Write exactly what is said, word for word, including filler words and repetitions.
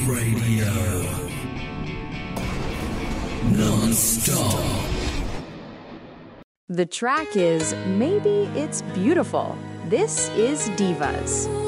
Radio. Non-stop. The track is Maybe It's Beautiful. This is Divas.